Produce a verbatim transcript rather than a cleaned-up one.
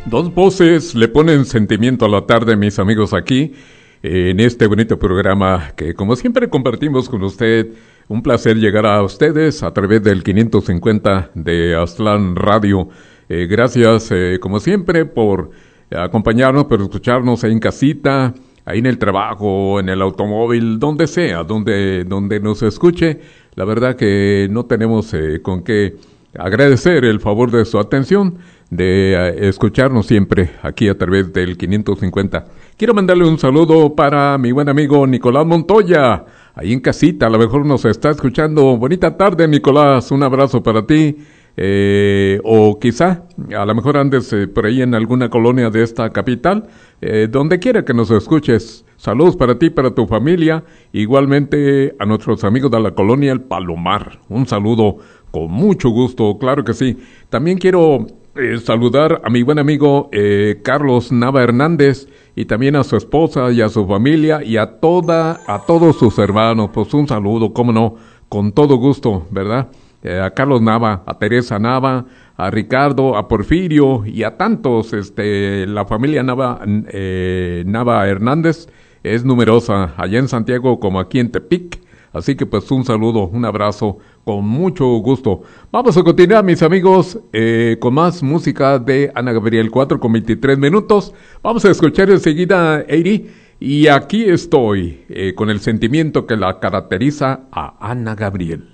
Dos voces le ponen sentimiento a la tarde, mis amigos, aquí eh, en este bonito programa que, como siempre, compartimos con usted. Un placer llegar a ustedes a través del quinientos cincuenta de Aztlán Radio. Eh, gracias, eh, como siempre, por acompañarnos, por escucharnos ahí en casita, ahí en el trabajo, en el automóvil, donde sea, donde, donde nos escuche. La verdad que no tenemos eh, con qué agradecer el favor de su atención, de uh, escucharnos siempre aquí a través del quinientos cincuenta. Quiero mandarle un saludo para mi buen amigo Nicolás Montoya, ahí en casita, a lo mejor nos está escuchando. Bonita tarde, Nicolás, un abrazo para ti. Eh, o quizá, a lo mejor andes eh, por ahí en alguna colonia de esta capital, eh, donde quiera que nos escuches. Saludos para ti, para tu familia, igualmente a nuestros amigos de la colonia El Palomar. Un saludo con mucho gusto, claro que sí. También quiero eh, saludar a mi buen amigo eh, Carlos Nava Hernández, y también a su esposa y a su familia y a toda, a todos sus hermanos. Pues un saludo, cómo no, con todo gusto, ¿verdad? Eh, a Carlos Nava, a Teresa Nava, a Ricardo, a Porfirio y a tantos. Este, la familia Nava, eh, Nava Hernández es numerosa allá en Santiago como aquí en Tepic. Así que pues un saludo, un abrazo, con mucho gusto. Vamos a continuar, mis amigos, eh, con más música de Ana Gabriel, cuatro con veintitrés minutos. Vamos a escuchar enseguida Eiri, y aquí estoy, eh, con el sentimiento que la caracteriza a Ana Gabriel.